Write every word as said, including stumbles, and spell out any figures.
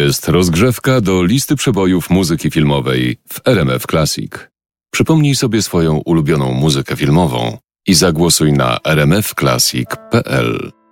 jest rozgrzewka do listy przebojów muzyki filmowej w R M F Classic. Przypomnij sobie swoją ulubioną muzykę filmową i zagłosuj na r m f classic kropka p l.